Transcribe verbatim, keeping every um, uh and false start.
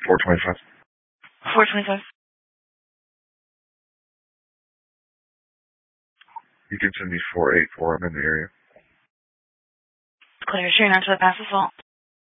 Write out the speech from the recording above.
four twenty-five. four twenty-five. You can send me four eighty-four. I'm in the area. Clear. Sure, not to the pass assault.